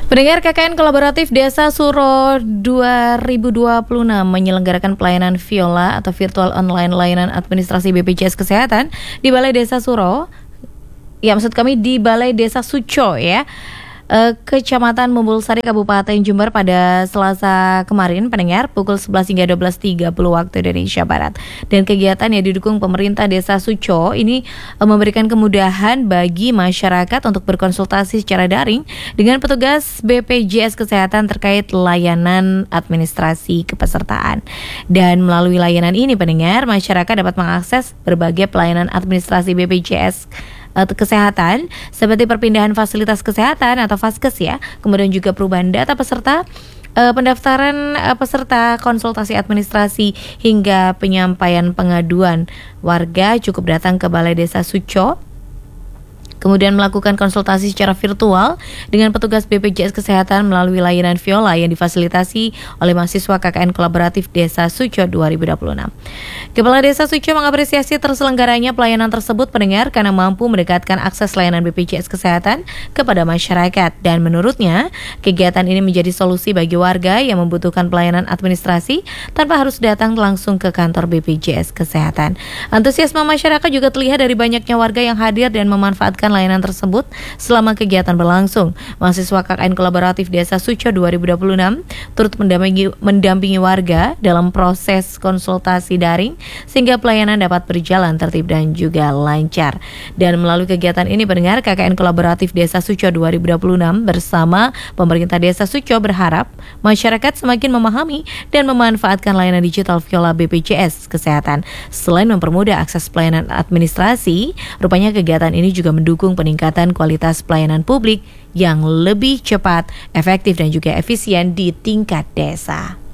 Pendengar, KKN Kolaboratif Desa Suro 2026 menyelenggarakan pelayanan Viola atau Virtual Online Layanan Administrasi BPJS Kesehatan di Balai Desa Suro. Ya, maksud kami di Balai Desa Suco ya. Kecamatan Mumbulsari, Kabupaten Jember pada Selasa kemarin, pendengar, pukul 11 hingga 12.30 waktu Indonesia Barat. Dan kegiatan yang didukung pemerintah Desa Suco ini memberikan kemudahan bagi masyarakat untuk berkonsultasi secara daring dengan petugas BPJS Kesehatan terkait layanan administrasi kepesertaan. Dan melalui layanan ini, pendengar, masyarakat dapat mengakses berbagai pelayanan administrasi BPJS Kesehatan seperti perpindahan fasilitas kesehatan atau Vaskes ya, kemudian juga perubahan data peserta, pendaftaran peserta, konsultasi administrasi hingga penyampaian pengaduan. Warga cukup datang ke Balai Desa Suco, kemudian melakukan konsultasi secara virtual dengan petugas BPJS Kesehatan melalui layanan Viola yang difasilitasi oleh mahasiswa KKN Kolaboratif Desa Suco 2026. Kepala Desa Suco mengapresiasi terselenggaranya pelayanan tersebut, pendengar, karena mampu mendekatkan akses layanan BPJS Kesehatan kepada masyarakat. Dan menurutnya, kegiatan ini menjadi solusi bagi warga yang membutuhkan pelayanan administrasi tanpa harus datang langsung ke kantor BPJS Kesehatan. Antusiasme masyarakat juga terlihat dari banyaknya warga yang hadir dan memanfaatkan layanan tersebut selama kegiatan berlangsung. Mahasiswa KKN Kolaboratif Desa Suco 2026 turut mendampingi warga dalam proses konsultasi daring sehingga pelayanan dapat berjalan tertib dan juga lancar. Dan melalui kegiatan ini, pendengar, KKN Kolaboratif Desa Suco 2026 bersama pemerintah Desa Suco berharap masyarakat semakin memahami dan memanfaatkan layanan digital Viola BPJS Kesehatan. Selain mempermudah akses pelayanan administrasi, rupanya kegiatan ini juga mendukung peningkatan kualitas pelayanan publik yang lebih cepat, efektif dan juga efisien di tingkat desa.